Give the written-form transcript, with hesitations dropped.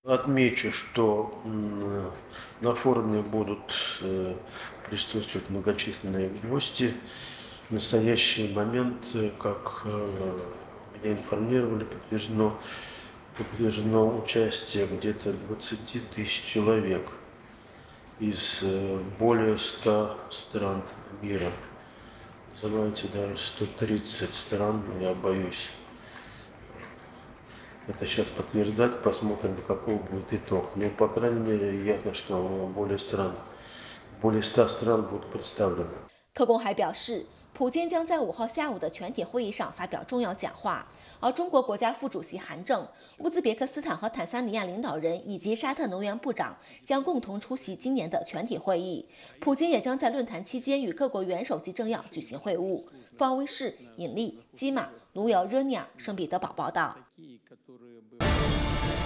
Отмечу, что на форуме будут присутствовать многочисленные гости. В настоящий момент, как меня информировали, подтверждено участие где-то 20 тысяч человек из более 100 стран мира. Называется даже 130 стран, я боюсь это сейчас подтверждать, посмотрим, каков будет итог. Но, по крайней мере, ясно, что более 100 стран будут представлены. 特工还表示，普京将在5号下午的全体会议上发表重要讲话，而中国国家副主席韩正、乌兹别克斯坦和坦桑尼亚领导人以及沙特能源部长将共同出席今年的全体会议。普京也将在论坛期间与各国元首及政要举行会晤。凤凰卫视尹丽、基马、卢瑶、热尼亚、圣彼得堡报道。